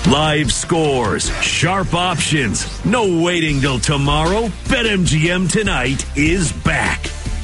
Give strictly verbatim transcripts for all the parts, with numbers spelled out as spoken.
Live scores, sharp options, no waiting till tomorrow. BetMGM Tonight is back.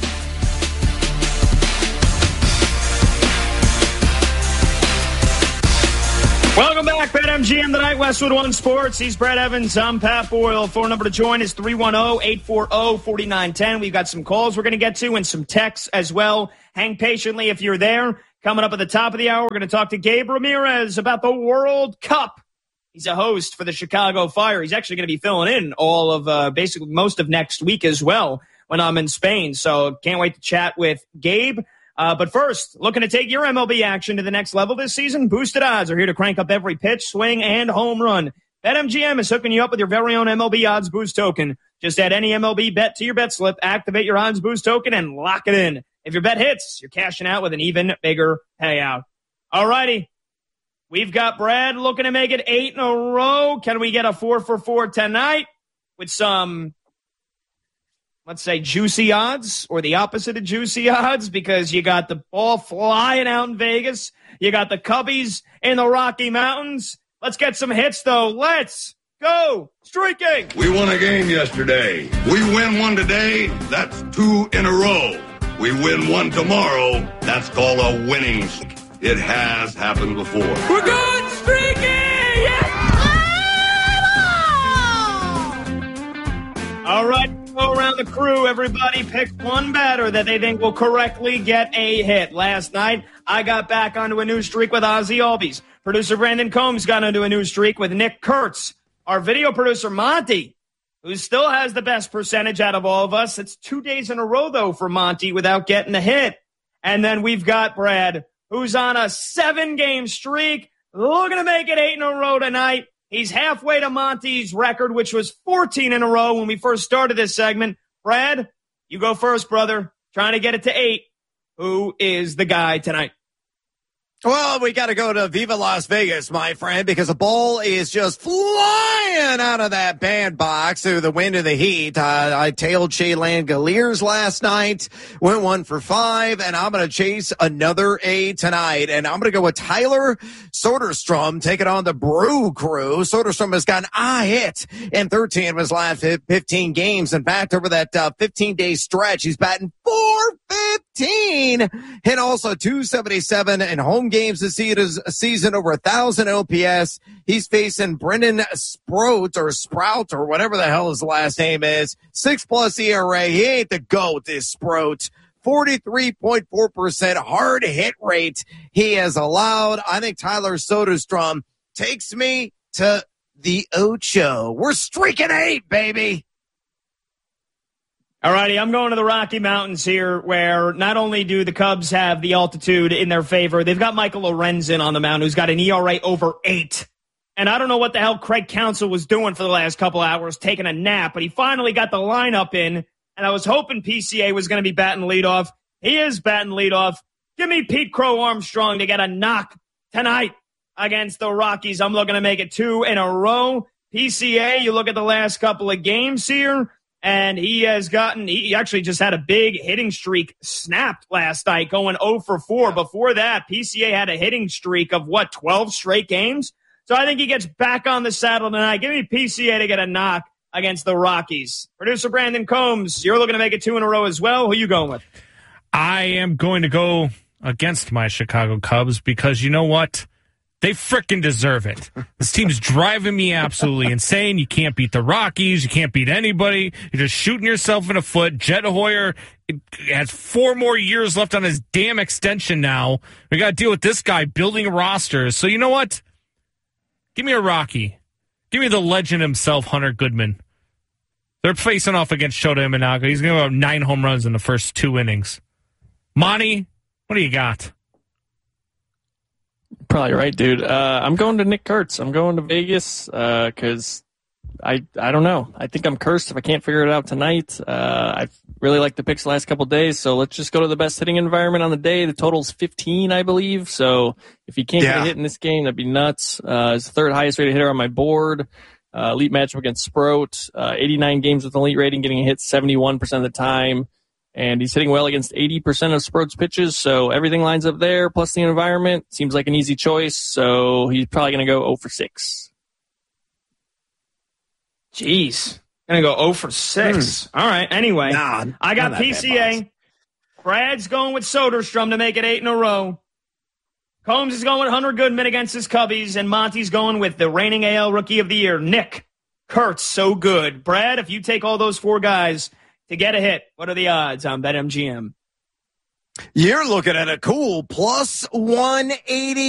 Welcome back, BetMGM Tonight, Westwood One Sports. He's Brad Evans. I'm Pat Boyle. Phone number to join is three one zero, eight four zero, four nine one zero. We've got some calls we're going to get to and some texts as well. Hang patiently if you're there. Coming up at the top of the hour, we're going to talk to Gabe Ramirez about the World Cup. He's a host for the Chicago Fire. He's actually going to be filling in all of, uh, basically most of next week as well when I'm in Spain. So can't wait to chat with Gabe. Uh, but first, looking to take your M L B action to the next level this season? Boosted Odds are here to crank up every pitch, swing, and home run. BetMGM is hooking you up with your very own M L B Odds Boost token. Just add any M L B bet to your bet slip, activate your Odds Boost token, and lock it in. If your bet hits, you're cashing out with an even bigger payout. All righty. We've got Brad looking to make it eight in a row. Can we get a four for four tonight with some, let's say, juicy odds or the opposite of juicy odds? Because you got the ball flying out in Vegas. You got the Cubbies in the Rocky Mountains. Let's get some hits, though. Let's go streaking. We won a game yesterday. We win one today. That's two in a row. We win one tomorrow. That's called a winning streak. It has happened before. We're good streaking! Yeah! All right, go around the crew. Everybody pick one batter that they think will correctly get a hit. Last night, I got back onto a new streak with Ozzy Albies. Producer Brandon Combs got onto a new streak with Nick Kurtz. Our video producer, Monty, who still has the best percentage out of all of us. It's two days in a row, though, for Monty without getting a hit. And then we've got Brad, who's on a seven-game streak, looking to make it eight in a row tonight. He's halfway to Monty's record, which was fourteen in a row when we first started this segment. Brad, you go first, brother. Trying to get it to eight. Who is the guy tonight? Well, we got to go to Viva Las Vegas, my friend, because the ball is just flying out of that bandbox through the wind of the heat. Uh, I tailed Shea Langoliers last night, went one for five, and I'm going to chase another A tonight. And I'm going to go with Tyler Soderstrom taking on the Brew Crew. Soderstrom has gotten a hit in thirteen of his last fifteen games. In fact, over that uh, fifteen-day stretch, he's batting four fifteen, hit also two seventy-seven in home games this season, over one thousand O P S. He's facing Brendan Sprout or Sprout or whatever the hell his last name is. Six plus E R A. He ain't the GOAT, this Sprout. forty-three point four percent hard hit rate he has allowed. I think Tyler Soderstrom takes me to the Ocho. We're streaking eight, baby. All righty, I'm going to the Rocky Mountains here, where not only do the Cubs have the altitude in their favor, they've got Michael Lorenzen on the mound, who's got an E R A over eight. And I don't know what the hell Craig Counsell was doing for the last couple hours, taking a nap, but he finally got the lineup in, and I was hoping P C A was going to be batting leadoff. He is batting leadoff. Give me Pete Crow Armstrong to get a knock tonight against the Rockies. I'm looking to make it two in a row. P C A, you look at the last couple of games here, and he has gotten, he actually just had a big hitting streak snapped last night, going oh for four. Before that, P C A had a hitting streak of, what, twelve straight games? So I think he gets back on the saddle tonight. Give me P C A to get a knock against the Rockies. Producer Brandon Combs, you're looking to make it two in a row as well. Who are you going with? I am going to go against my Chicago Cubs because you know what? They frickin' deserve it. This team's driving me absolutely insane. You can't beat the Rockies. You can't beat anybody. You're just shooting yourself in the foot. Jed Hoyer has four more years left on his damn extension now. We got to deal with this guy building rosters. So you know what? Give me a Rocky. Give me the legend himself, Hunter Goodman. They're facing off against Shota Imanaga. He's going to have nine home runs in the first two innings. Monty, what do you got? Probably right, dude. Uh, I'm going to Nick Kurtz. I'm going to Vegas because uh, I I don't know. I think I'm cursed if I can't figure it out tonight. Uh, I really like the picks the last couple of days, so let's just go to the best hitting environment on the day. The total's fifteen, I believe. So if he can't yeah. get a hit in this game, that'd be nuts. Uh, he's the third highest rated hitter on my board. Uh, elite matchup against Sprout. Uh, eighty-nine games with an elite rating, getting a hit seventy-one percent of the time. And he's hitting well against eighty percent of Sprout's pitches, so everything lines up there, plus the environment. Seems like an easy choice, so he's probably going to go oh for six. Jeez. Gonna go oh for six. Mm. All right. Anyway, nah, I got P C A. Brad's going with Soderstrom to make it eight in a row. Combs is going with Hunter Goodman against his Cubbies, and Monty's going with the reigning A L Rookie of the Year, Nick Kurtz. So good. Brad, if you take all those four guys to get a hit, what are the odds on BetMGM? You're looking at a cool plus one eighty.